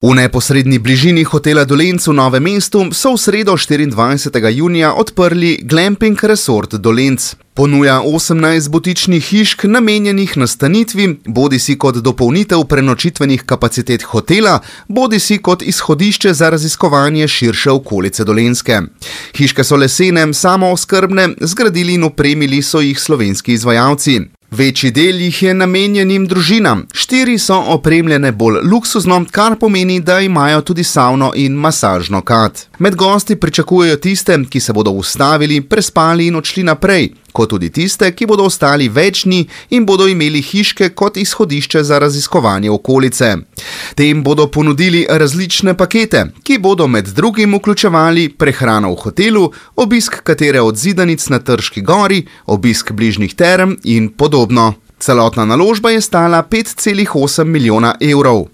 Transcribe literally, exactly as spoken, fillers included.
V neposredni bližini hotela Dolenc v Novem mestu so v sredo štiriindvajsetega junija odprli Glamping Resort Dolenc. Ponuja osemnajst butičnih hišk namenjenih nastanitvi, bodisi kot dopolnitev prenočitvenih kapacitet hotela, bodisi kot izhodišče za raziskovanje širše okolice Dolenjske. Hiške so lesene, samooskrbne, zgradili in opremili so jih slovenski izvajalci. Večji del jih je namenjenim družinam, štiri so opremljene bolj luksuzno, kar pomeni, da imajo tudi savno in masažno kad. Med gosti pričakujejo tiste, ki se bodo ustavili, prespali in odšli naprej, kot tudi tiste, ki bodo ostali več dni in bodo imeli hiške kot izhodišče za raziskovanje okolice. Tem bodo ponudili različne pakete, ki bodo med drugim vključevali prehrano v hotelu, obisk katere od zidanic na Trški gori, obisk bližnjih term in podobno. Celotna naložba je stala pet celih osem milijona evrov.